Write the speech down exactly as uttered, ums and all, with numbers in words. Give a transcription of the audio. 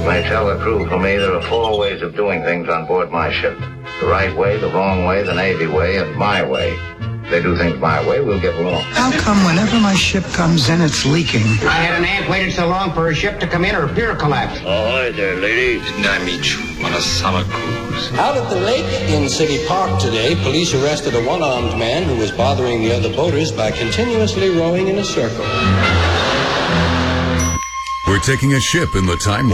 may tell the crew for me there are four ways of doing things on board my ship. The right way, the wrong way, the Navy way, and my way. If they do things my way, we'll get along. How come whenever my ship comes in, it's leaking? I had an aunt waited so long for her ship to come in, her pier collapsed. Ahoy there, ladies. Didn't I meet you on a summer cruise? Out at the lake in City Park today, police arrested a one-armed man who was bothering the other boaters by continuously rowing in a circle. We're taking a ship in the time